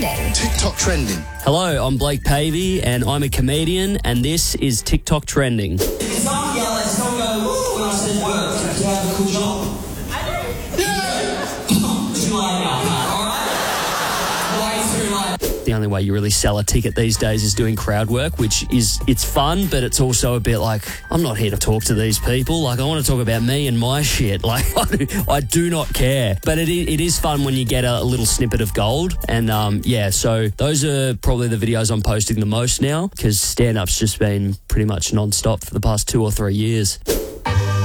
Trending. TikTok Trending. Hello, I'm Blake Pavey and I'm a comedian and this is TikTok Trending. Some yell at someone go, woo, when I said work. Do you have a cool job? I do. Yeah. Too late now, alright? Way too late. The only way you really sell a ticket these days is doing crowd work, which it's fun, but it's also a bit like, I'm not here to talk to these people. Like, I want to talk about me and my shit. Like, I do not care. But it is fun when you get a little snippet of gold. And, yeah, so those are probably the videos I'm posting the most now because stand-up's just been pretty much non-stop for the past 2 or 3 years.